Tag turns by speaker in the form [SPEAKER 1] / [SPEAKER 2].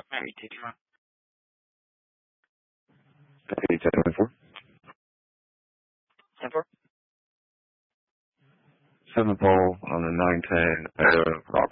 [SPEAKER 1] Mary, take your
[SPEAKER 2] 10-4.
[SPEAKER 1] 10-4.
[SPEAKER 2] 7 Paul on the 910 Rock.